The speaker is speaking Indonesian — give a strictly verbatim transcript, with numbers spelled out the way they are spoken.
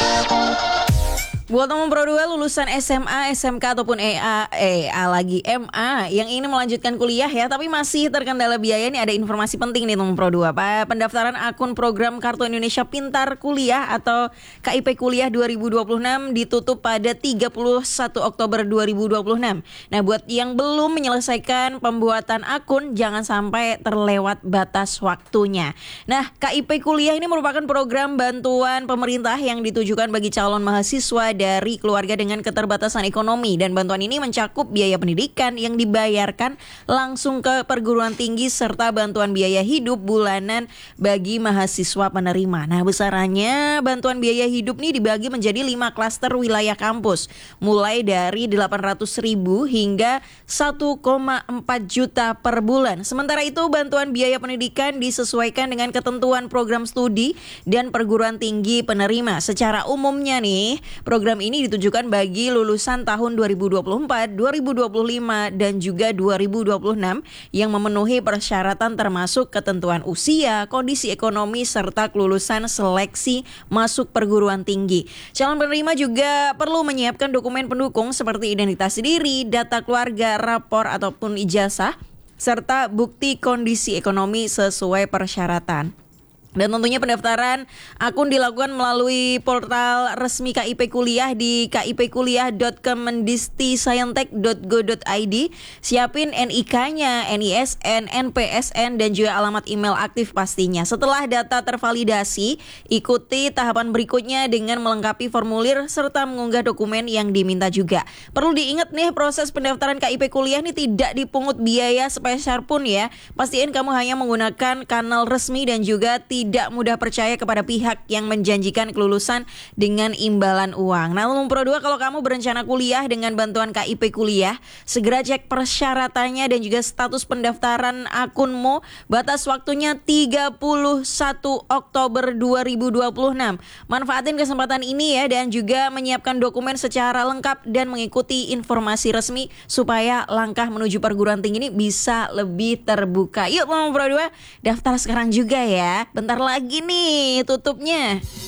Buat teman Pro dua lulusan S M A, S M K ataupun E A, E A lagi M A yang ingin melanjutkan kuliah ya, tapi masih terkendala biaya, nih ada informasi penting nih teman Pro dua. Pendaftaran akun program Kartu Indonesia Pintar Kuliah atau K I P Kuliah dua ribu dua puluh enam ditutup pada tiga puluh satu Oktober dua ribu dua puluh enam. Nah, buat yang belum menyelesaikan pembuatan akun, jangan sampai terlewat batas waktunya. Nah, K I P Kuliah ini merupakan program bantuan pemerintah yang ditujukan bagi calon mahasiswa dari keluarga dengan keterbatasan ekonomi, dan bantuan ini mencakup biaya pendidikan yang dibayarkan langsung ke perguruan tinggi serta bantuan biaya hidup bulanan bagi mahasiswa penerima. Nah, besarannya bantuan biaya hidup ini dibagi menjadi lima klaster wilayah kampus, mulai dari delapan ratus ribu hingga satu koma empat juta per bulan. Sementara itu, bantuan biaya pendidikan disesuaikan dengan ketentuan program studi dan perguruan tinggi penerima. Secara umumnya nih, program ini ditujukan bagi lulusan tahun dua ribu dua puluh empat, dua ribu dua puluh lima, dan juga dua ribu dua puluh enam yang memenuhi persyaratan termasuk ketentuan usia, kondisi ekonomi, serta kelulusan seleksi masuk perguruan tinggi. Calon penerima juga perlu menyiapkan dokumen pendukung seperti identitas diri, data keluarga, rapor ataupun ijazah, serta bukti kondisi ekonomi sesuai persyaratan. Dan tentunya pendaftaran akun dilakukan melalui portal resmi K I P Kuliah di k i p kuliah dot kemendistisayentec dot go dot i d. Siapin N I K-nya, N I S N, N P S N, dan juga alamat email aktif pastinya. Setelah data tervalidasi, ikuti tahapan berikutnya dengan melengkapi formulir serta mengunggah dokumen yang diminta juga. Perlu diingat nih, proses pendaftaran K I P Kuliah ini tidak dipungut biaya sepeser pun ya. Pastiin kamu hanya menggunakan kanal resmi dan juga tidak tidak mudah percaya kepada pihak yang menjanjikan kelulusan dengan imbalan uang. Nah, teman Pro dua, kalau kamu berencana kuliah dengan bantuan K I P Kuliah, segera cek persyaratannya dan juga status pendaftaran akunmu. Batas waktunya tiga puluh satu Oktober dua ribu dua puluh enam. Manfaatin kesempatan ini ya, dan juga menyiapkan dokumen secara lengkap dan mengikuti informasi resmi supaya langkah menuju perguruan tinggi ini bisa lebih terbuka. Yuk teman Pro dua, daftar sekarang juga ya. Bentar lagi nih tutupnya.